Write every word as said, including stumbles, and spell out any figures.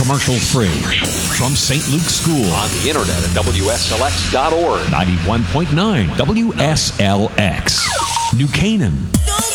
commercial-free. From Saint Luke's School. On the internet at W S L X dot org. ninety-one point nine W S L X. New Canaan.